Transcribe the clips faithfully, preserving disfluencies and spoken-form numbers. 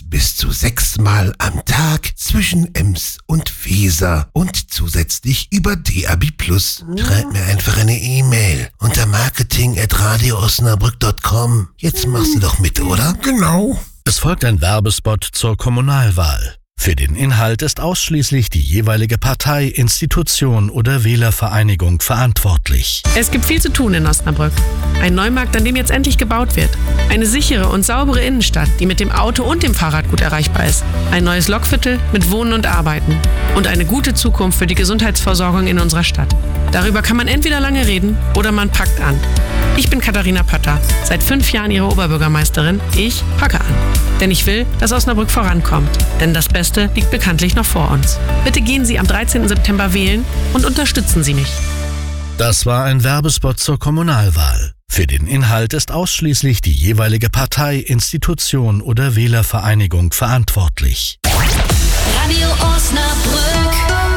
bis zu sechsmal am Tag zwischen Ems und Weser und zusätzlich über D A B plus. Schreib mir einfach eine E-Mail unter marketing at radio osnabrück punkt com. Jetzt machst du doch mit, oder? Genau. Es folgt ein Werbespot zur Kommunalwahl. Für den Inhalt ist ausschließlich die jeweilige Partei, Institution oder Wählervereinigung verantwortlich. Es gibt viel zu tun in Osnabrück. Ein Neumarkt, an dem jetzt endlich gebaut wird. Eine sichere und saubere Innenstadt, die mit dem Auto und dem Fahrrad gut erreichbar ist. Ein neues Lokviertel mit Wohnen und Arbeiten. Und eine gute Zukunft für die Gesundheitsversorgung in unserer Stadt. Darüber kann man entweder lange reden oder man packt an. Ich bin Katharina Pötter, seit fünf Jahren Ihre Oberbürgermeisterin. Ich packe an. Denn ich will, dass Osnabrück vorankommt. Denn das Beste liegt bekanntlich noch vor uns. Bitte gehen Sie am dreizehnten September wählen und unterstützen Sie mich. Das war ein Werbespot zur Kommunalwahl. Für den Inhalt ist ausschließlich die jeweilige Partei, Institution oder Wählervereinigung verantwortlich. Radio Osnabrück.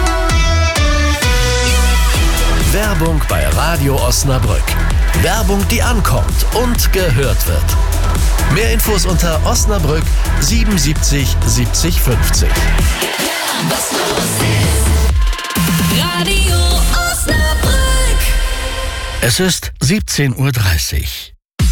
Werbung bei Radio Osnabrück. Werbung, die ankommt und gehört wird. Mehr Infos unter Osnabrück siebenundsiebzig siebzig fünfzig. Was los ist. Radio Osnabrück. Es ist siebzehn Uhr dreißig.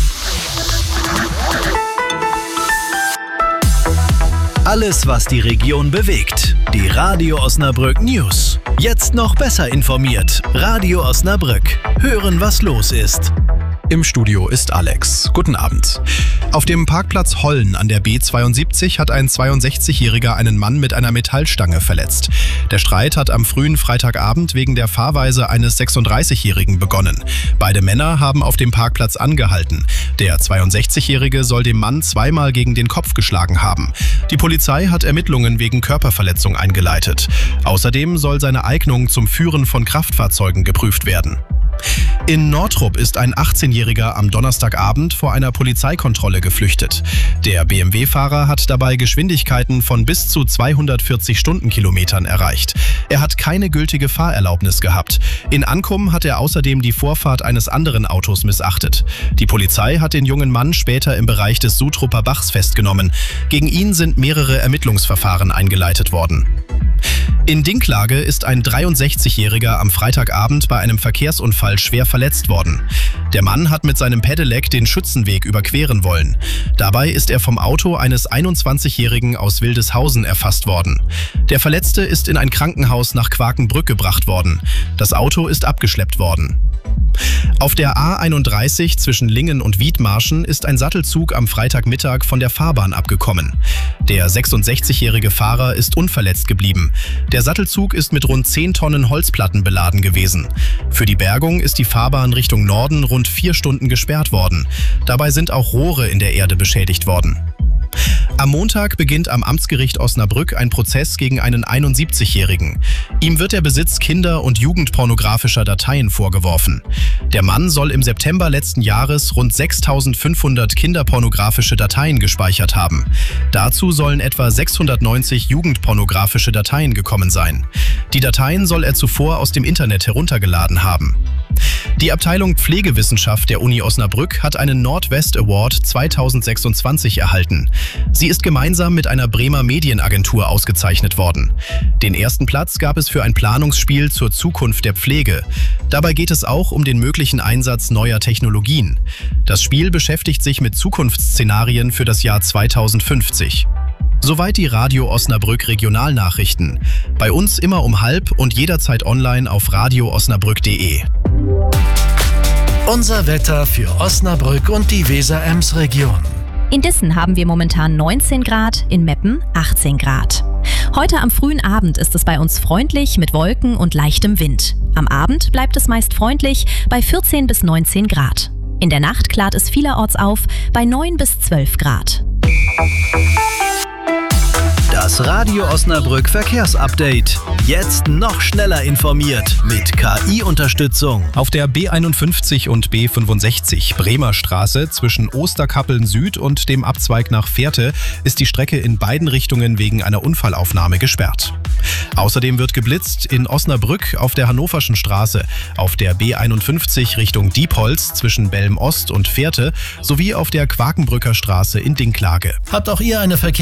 Alles, was die Region bewegt. Die Radio Osnabrück News. Jetzt noch besser informiert. Radio Osnabrück. Hören, was los ist. Im Studio ist Alex. Guten Abend. Auf dem Parkplatz Hollen an der B zweiundsiebzig hat ein zweiundsechzigjähriger einen Mann mit einer Metallstange verletzt. Der Streit hat am frühen Freitagabend wegen der Fahrweise eines sechsunddreißigjährigen begonnen. Beide Männer haben auf dem Parkplatz angehalten. Der zweiundsechzigjährige soll dem Mann zweimal gegen den Kopf geschlagen haben. Die Polizei hat Ermittlungen wegen Körperverletzung eingeleitet. Außerdem soll seine Eignung zum Führen von Kraftfahrzeugen geprüft werden. In Nordrup ist ein achtzehnjähriger am Donnerstagabend vor einer Polizeikontrolle geflüchtet. Der B M W-Fahrer hat dabei Geschwindigkeiten von bis zu zweihundertvierzig Stundenkilometern erreicht. Er hat keine gültige Fahrerlaubnis gehabt. In Ankum hat er außerdem die Vorfahrt eines anderen Autos missachtet. Die Polizei hat den jungen Mann später im Bereich des Sutrupper Bachs festgenommen. Gegen ihn sind mehrere Ermittlungsverfahren eingeleitet worden. In Dinklage ist ein dreiundsechzigjähriger am Freitagabend bei einem Verkehrsunfall schwer verletzt worden. Der Mann hat mit seinem Pedelec den Schützenweg überqueren wollen. Dabei ist er vom Auto eines einundzwanzigjährigen aus Wildeshausen erfasst worden. Der Verletzte ist in ein Krankenhaus nach Quakenbrück gebracht worden. Das Auto ist abgeschleppt worden. Auf der A einunddreißig zwischen Lingen und Wiedmarschen ist ein Sattelzug am Freitagmittag von der Fahrbahn abgekommen. Der sechsundsechzigjährige Fahrer ist unverletzt geblieben. Der Sattelzug ist mit rund zehn Tonnen Holzplatten beladen gewesen. Für die Bergung ist die Fahrbahn Richtung Norden rund vier Stunden gesperrt worden. Dabei sind auch Rohre in der Erde beschädigt worden. Am Montag beginnt am Amtsgericht Osnabrück ein Prozess gegen einen einundsiebzigjährigen. Ihm wird der Besitz kinder- und jugendpornografischer Dateien vorgeworfen. Der Mann soll im September letzten Jahres rund sechstausendfünfhundert kinderpornografische Dateien gespeichert haben. Dazu sollen etwa sechshundertneunzig jugendpornografische Dateien gekommen sein. Die Dateien soll er zuvor aus dem Internet heruntergeladen haben. Die Abteilung Pflegewissenschaft der Uni Osnabrück hat einen Nordwest Award zweitausendsechsundzwanzig erhalten. Sie ist gemeinsam mit einer Bremer Medienagentur ausgezeichnet worden. Den ersten Platz gab es für ein Planungsspiel zur Zukunft der Pflege. Dabei geht es auch um den möglichen Einsatz neuer Technologien. Das Spiel beschäftigt sich mit Zukunftsszenarien für das Jahr zweitausendfünfzig. Soweit die Radio Osnabrück Regionalnachrichten. Bei uns immer um halb und jederzeit online auf radio osnabrück punkt de. Unser Wetter für Osnabrück und die Weser-Ems-Region. In Dissen haben wir momentan neunzehn Grad, in Meppen achtzehn Grad. Heute am frühen Abend ist es bei uns freundlich mit Wolken und leichtem Wind. Am Abend bleibt es meist freundlich bei vierzehn bis neunzehn Grad. In der Nacht klart es vielerorts auf bei neun bis zwölf Grad. Das Radio Osnabrück Verkehrsupdate. Jetzt noch schneller informiert mit K I-Unterstützung. Auf der B einundfünfzig und B fünfundsechzig Bremer Straße zwischen Osterkappeln Süd und dem Abzweig nach Fährte ist die Strecke in beiden Richtungen wegen einer Unfallaufnahme gesperrt. Außerdem wird geblitzt in Osnabrück auf der Hannoverschen Straße, auf der B einundfünfzig Richtung Diepholz zwischen Belm Ost und Fährte sowie auf der Quakenbrücker Straße in Dinklage. Habt auch ihr eine Verkehrs